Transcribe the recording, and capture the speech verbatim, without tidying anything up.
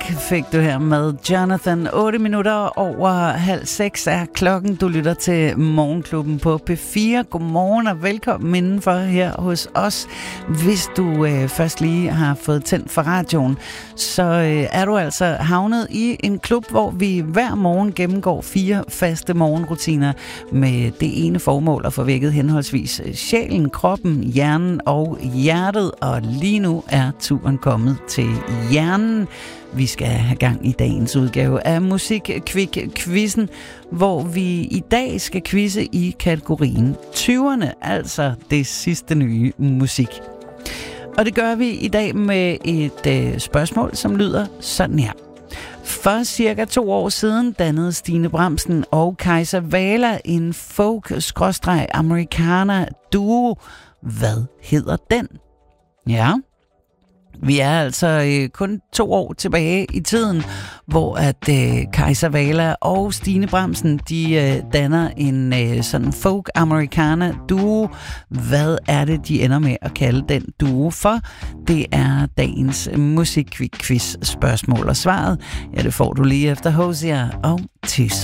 fik du her med Jonathan. otte minutter over halv seks er klokken. Du lytter til Morgenklubben på P fire. Godmorgen og velkommen indenfor her hos os. Hvis du øh, først lige har fået tændt for radioen, så øh, er du altså havnet i en klub, hvor vi hver morgen gennemgår fire faste morgenrutiner med det ene formål at få vækket henholdsvis sjælen, kroppen, hjernen og hjertet. Og lige nu er turen kommet til hjernen. Vi skal have gang i dagens udgave af Musik-Kvik-Quizzen, hvor vi i dag skal quizze i kategorien tyverne, altså det sidste nye musik. Og det gør vi i dag med et øh, spørgsmål, som lyder sådan her. For cirka to år siden dannede Stine Bramsen og Kajsa Wala en folk-americana-duo. Hvad hedder den? Ja, vi er altså øh, kun to år tilbage i tiden, hvor at øh, Kajsa Wala og Stine Bramsen, de øh, danner en øh, sådan folk-americana duo. Hvad er det, de ender med at kalde den duo for? Det er dagens musik-quiz spørgsmål, og svaret, ja, det får du lige efter Hosier og Tys.